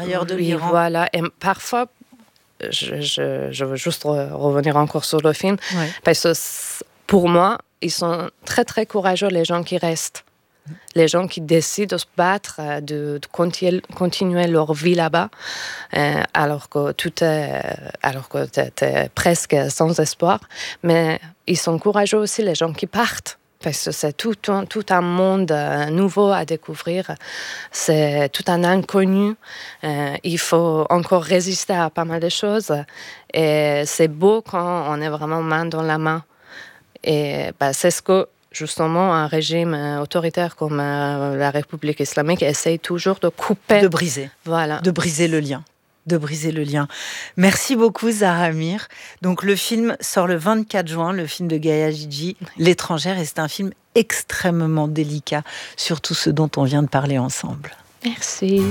l'intérieur de Oui, l'Iran. voilà. Et parfois, je veux juste revenir encore sur le film, Ouais. parce que pour moi, ils sont très, très courageux, les gens qui restent. Les gens qui décident de se battre, de continuer leur vie là-bas, alors que t'es presque sans espoir. Mais ils sont courageux aussi, les gens qui partent. Parce que c'est tout un monde nouveau à découvrir. C'est tout un inconnu. Il faut encore résister à pas mal de choses. Et c'est beau quand on est vraiment main dans la main. Et c'est ce que, justement, un régime autoritaire comme la République islamique essaye toujours de couper. De briser. Voilà. De briser le lien. Merci beaucoup, Zahra Amir. Donc, le film sort le 24 juin, le film de Gaïa Jiji, L'étrangère, et c'est un film extrêmement délicat sur tout ce dont on vient de parler ensemble. Merci.